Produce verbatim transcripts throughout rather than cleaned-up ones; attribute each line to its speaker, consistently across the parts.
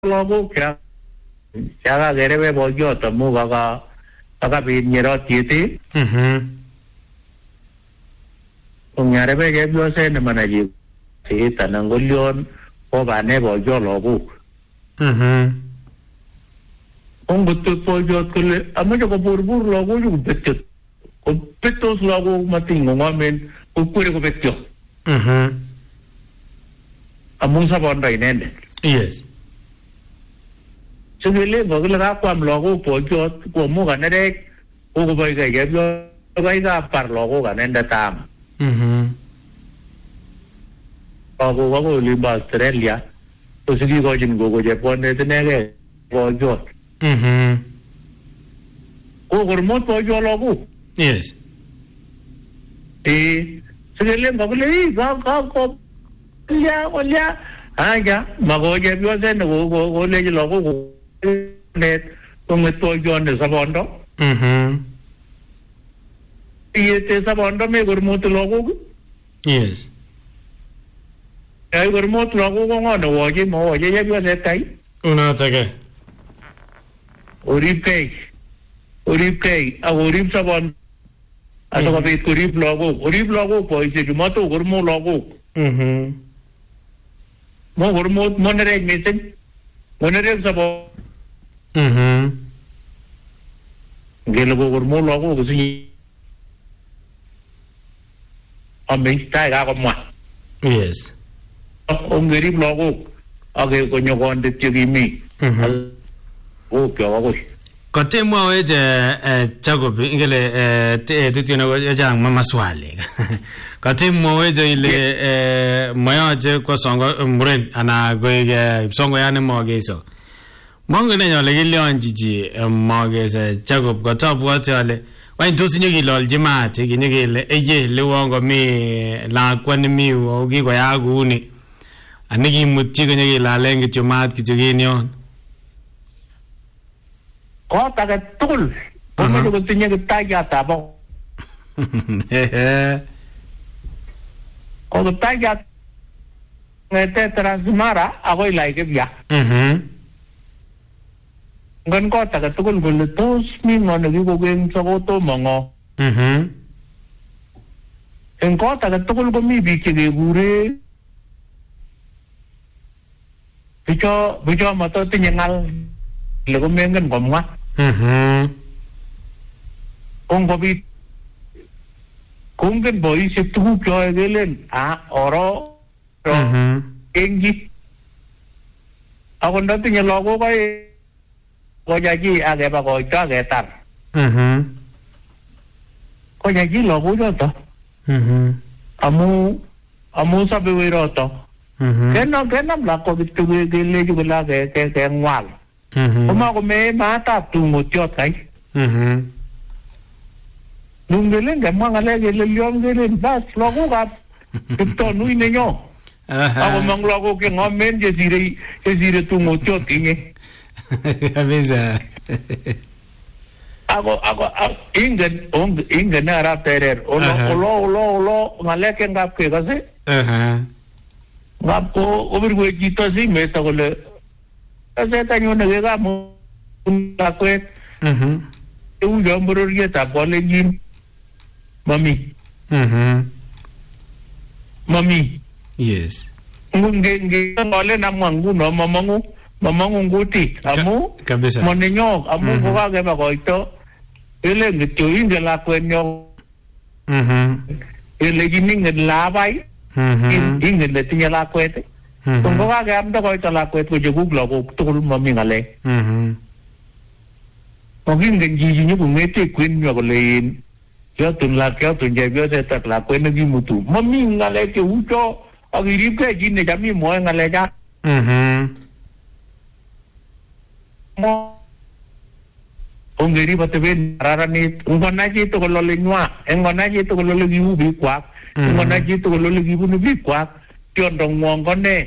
Speaker 1: logo kya kya gere be bojo tamu gaga aga bin nyero titi
Speaker 2: Mhm.
Speaker 1: nyare be ge bio se ne manaji ti tanangolion o bane bojo logo
Speaker 2: Mhm.
Speaker 1: un gutto bojo kule amajo ko burbur logo ju betto ko petto logo matingo ngamen ko kure ko betto
Speaker 2: Mhm.
Speaker 1: amun sabon dai nende
Speaker 2: Yes.
Speaker 1: Sugile bagla ra kwam logo bojo ko mu ganere ko ko bai ga ge bio bai ga par logo ganenda tam
Speaker 2: Mhm.
Speaker 1: Ako ako limba Australia. So sige ko jin go go Japan ne tene ge go jo.
Speaker 2: Mhm.
Speaker 1: Ko hormon ko jo logo.
Speaker 2: Yes.
Speaker 1: E sige le bagle ga ga ko ya olya. Ah ya, mago je bio se no go go le logo go ne ko me to jo ne sabondo.
Speaker 2: Mhm.
Speaker 1: E te sabondo me hormon logo.
Speaker 2: Yes.
Speaker 1: Ai hormon logo go no wo je mo je je bio se tai.
Speaker 2: Una take.
Speaker 1: Orip kai. Orip kai, a orip sabon. Ano ka bit orip logo. Orip logo po ise jumato hormon logo.
Speaker 2: Mhm.
Speaker 1: Mo hormon monereg mesin. Monereg sabon.
Speaker 2: Mhm.
Speaker 1: Gelo go hormon logo kasi. Ambil tai ga ko ma.
Speaker 2: Yes.
Speaker 1: Om gerip logo. Age ko nyogon de tigi
Speaker 2: Mhm.
Speaker 1: O kyo ko.
Speaker 2: Kote mwa weje eh Jacob ingele eh te tutino go jang mama swali. Kote mwa weje ile eh moyo je ko songo muren ana go ge songo ya ne mo ge so. Mongo ne yo le ge leon jiji mo ge se Jacob ko top what ale. Wai to sinyo gi lol jima te gi ne ge le eje le wongo mi la kwani mi o gi go ya gu ni. Anigi mutti go ne ge la lengi chumat ki gi ni on.
Speaker 1: Ko ta ga tul. Ko mo ko tinya ga ta ga ta bo. Ko ta ga ngete transmara agoi lai ke ya.
Speaker 2: Mhm.
Speaker 1: Ngan ko ta ga tul gol tos mi no ne go gen so go to mongo.
Speaker 2: Mhm.
Speaker 1: En ko ta ga tul go mi bi ke ge gure. Bicho bicho ma to tinya ngal le go mengen ko ma.
Speaker 2: Mhm.
Speaker 1: Kung kopi kung kan boy se tu joy gelen a oro ro
Speaker 2: Mhm.
Speaker 1: engi ako ndati nya logo kai ko jaji age ba ko ta ge tar
Speaker 2: Mhm.
Speaker 1: ko jaji logo jo to
Speaker 2: Mhm.
Speaker 1: amu amu sa be ro to
Speaker 2: Mhm.
Speaker 1: keno keno la ko bitu ge le ju la ge ke ke ngwal
Speaker 2: Mhm.
Speaker 1: Oma ko me ma ta tu mo tiot kai
Speaker 2: Mhm.
Speaker 1: nungelen ga ma ngale ge le liom ge le bas logo ga to nui ne nyo ako mang logo ke ngomen je sire je sire tu mo tiot kinge
Speaker 2: Avisa.
Speaker 1: ako ako ingen on ingen na ra terer olo olo olo olo ngale ke ngap ke ga se
Speaker 2: Aha.
Speaker 1: ngap ko obir go jito si me sa ko le ase ta nyo ne ga mo la kwet
Speaker 2: Mhm.
Speaker 1: u jo mboro rie ta bole jin mami
Speaker 2: Mhm.
Speaker 1: mami
Speaker 2: Yes.
Speaker 1: nge nge bole na mwangu no mamangu mamangu nguti amu
Speaker 2: Kabisa.
Speaker 1: monenyo amu ko ga ga ba ko ito ele nge tu inge la kwet nyo
Speaker 2: Mhm.
Speaker 1: ele jini nge la bai
Speaker 2: Mhm.
Speaker 1: inge le tinya la kwet kung ko ga ga am da ko ito la kwet ko je guglo ko tukul mami ngale
Speaker 2: Mhm.
Speaker 1: Mungkin ganji nya ko ngete kwin nyo ko lein yo tun la kyo tun je bio se tak la kwin gi mutu mami ngale ke ucho agiri ke jine jami mo ngale ja
Speaker 2: Mhm.
Speaker 1: mo ongeri batebe rarani ngona ji to ko le nywa ngona ji to ko le gi u bi kwa ngona ji to ko le gi bu ni bi kwa tion dong ngong ko ne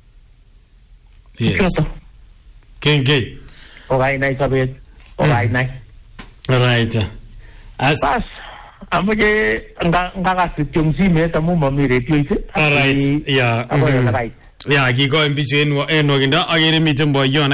Speaker 2: Yes. Kenge.
Speaker 1: o gai nai sabe o gai nai
Speaker 2: Right. As
Speaker 1: pas amo je nga nga ka sityong si me tamu mami radio ite
Speaker 2: Alright. Yeah.
Speaker 1: ako
Speaker 2: Mhm.
Speaker 1: na right
Speaker 2: Ya kikoin bichu en en wakindo akere miten boyon